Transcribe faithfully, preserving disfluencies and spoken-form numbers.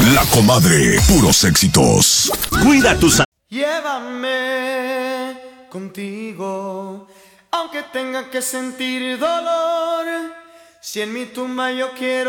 La Comadre, puros éxitos. Cuida tu salud. Llévame contigo, aunque tenga que sentir dolor. Si en mi tumba yo quiero